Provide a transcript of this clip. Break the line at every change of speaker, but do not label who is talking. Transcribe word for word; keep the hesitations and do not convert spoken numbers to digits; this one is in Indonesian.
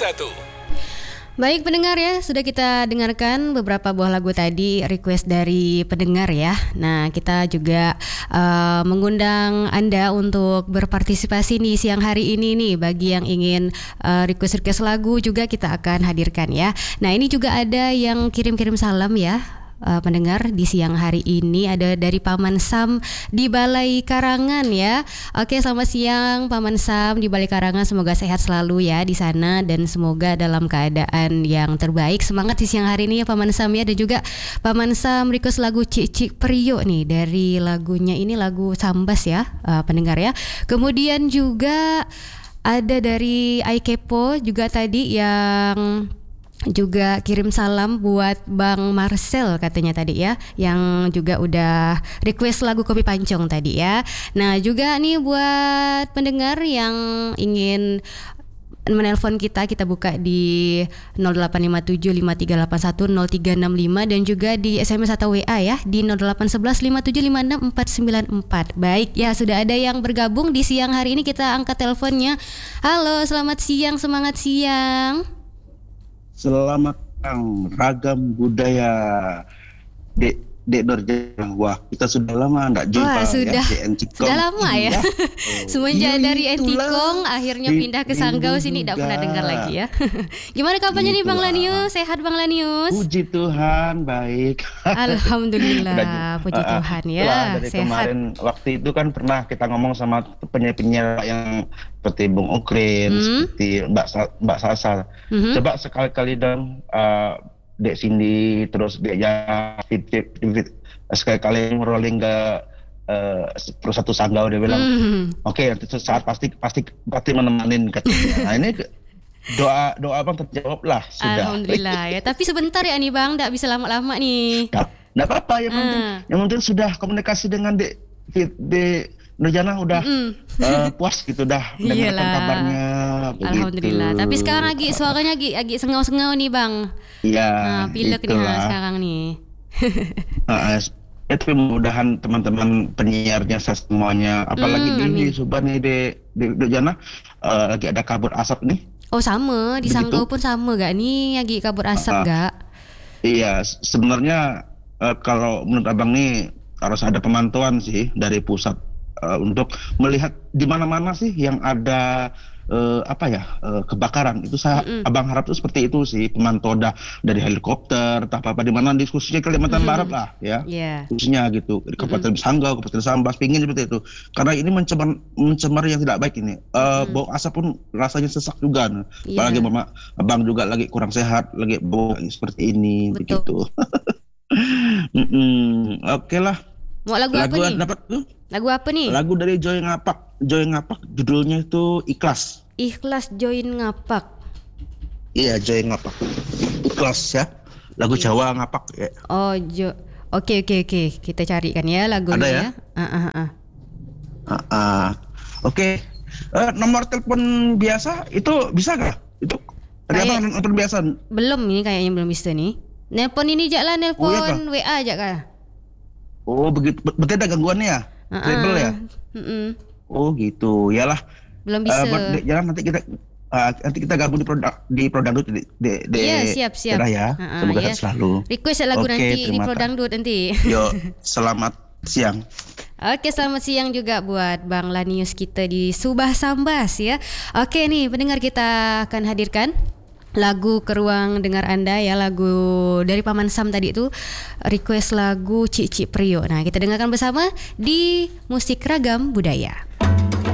satu.
Baik pendengar ya, sudah kita dengarkan beberapa buah lagu tadi request dari pendengar ya. Nah kita juga uh, mengundang Anda untuk berpartisipasi nih siang hari ini nih. Bagi yang ingin uh, request-request lagu juga kita akan hadirkan ya. Nah ini juga ada yang kirim-kirim salam ya. Uh, pendengar di siang hari ini ada dari Paman Sam di Balai Karangan ya. Oke, selamat siang Paman Sam di Balai Karangan, semoga sehat selalu ya di sana dan semoga dalam keadaan yang terbaik. Semangat di siang hari ini ya Paman Sam ya. Dan juga Paman Sam request lagu Cik Cik Priok nih, dari lagunya ini lagu Sambas ya uh, pendengar ya. Kemudian juga ada dari Aikepo juga tadi yang juga kirim salam buat Bang Marcel katanya tadi ya, yang juga udah request lagu Kopi Pancong tadi ya. Nah juga nih buat pendengar yang ingin menelpon kita, kita buka di nol delapan lima tujuh lima tiga delapan satu nol tiga enam lima dan juga di S M S atau W A ya di nol delapan satu satu lima tujuh lima enam empat sembilan empat. Baik ya, sudah ada yang bergabung di siang hari ini, kita angkat teleponnya. Halo, selamat siang, semangat siang.
Selamat siang, ragam budaya Dek Dek Nurjana. Wah, kita sudah lama enggak jumpa.
Wah, sudah,
ya di Entikong.
Sudah lama ya.
Oh,
Semenjak
iya,
dari Entikong akhirnya pindah ke Sanggau sini, tidak pernah dengar lagi ya. Gimana kabarnya nih Bang Lanius? Sehat Bang Lanius?
Puji Tuhan, baik.
Alhamdulillah, puji
uh,
Tuhan ya.
Dari
sehat.
Kemarin waktu itu kan pernah kita ngomong sama penyanyi-penyanyi yang seperti Bung Ukrin, hmm. seperti Mbak Sa- Mbak Sasa. Hmm. Coba sekali-kali dong uh, Dek Cindy, terus Dek Ya, fit, fit, fit, sekali-kali rolling ke uh, satu Sanggau, dia bilang, mm. oke, okay, nanti saat pasti pasti pasti menemenin katanya. Nah ini doa doa Bang terjawab lah sudah.
Alhamdulillah ya. Tapi sebentar ya nih Bang, nggak bisa lama-lama nih.
Nggak apa-apa, yang penting uh. yang penting sudah komunikasi dengan Dek Dek Nurjana udah uh, puas gitu dah mendengarkan kabarnya.
Alhamdulillah.
Begitu.
Tapi sekarang lagi suaranya lagi lagi sengau-sengau nih Bang.
Iya.
Nah, pilek nih nah, sekarang nih.
uh, ya, tapi mudah-mudahan teman-teman penyiarnya semuanya, apalagi hmm, di Subang nih di di Nurjana uh, lagi ada kabut asap nih.
Oh sama, di Sanggau pun sama gak nih lagi kabut asap uh, gak?
Iya, sebenarnya uh, kalau menurut Abang nih harus ada pemantauan sih dari pusat. Uh, untuk melihat di mana-mana sih yang ada uh, apa ya uh, kebakaran itu, saya Mm-mm. Abang harap tuh seperti itu sih, pemantau dah dari helikopter tak apa-apa di mana diskusinya Kalimantan Mm-mm. Barat lah ya yeah. khususnya gitu di Kabupaten Sanggau, Kabupaten Sambas, pingin seperti itu karena ini mencemar mencemar yang tidak baik ini. Uh, bau asap pun rasanya sesak juga, yeah. apalagi mama Abang juga lagi kurang sehat, lagi bau seperti ini. Betul. Begitu. Oke okay lah.
Mau lagu, lagu apa nih?
Dapat tuh?
Lagu apa nih?
Lagu dari Joy Ngapak. Joy Ngapak judulnya itu Ikhlas.
Ikhlas Joy Ngapak.
Iya, Joy Ngapak. Ikhlas ya. Lagu iya. Jawa Ngapak ya.
Oh, Jo. Oke, oke, oke. Kita carikan ya lagunya.
Ada ya?
ya. Uh, uh, uh.
Uh, uh. Oke. Uh, nomor telepon biasa itu bisa nggak? Itu ternyata nomor telepon biasa.
Belum, ini kayaknya belum bisa nih. Nelpon ini jak lah, nelpon oh, iya W A jak kah?
Oh, begitu. Berarti ada gangguannya ya?
Uh-uh.
Treble ya?
Uh-uh.
Oh gitu, yalah.
Belum bisa.
Uh, jalan nanti kita uh, nanti kita gabung di produk di Prodangdut di di, di
Iya, siap siap.
Ya. Uh-uh, semoga ya. Selalu.
Request lagu okay, nanti di Prodangdut nanti.
Yo, selamat siang.
Oke, selamat siang juga buat Bang Lanius kita di Subah Sambas ya. Oke nih, pendengar kita akan hadirkan lagu ke ruang dengar Anda ya, lagu dari Paman Sam tadi itu request lagu Cik Cik Priok. Nah, kita dengarkan bersama di Musik Ragam Budaya.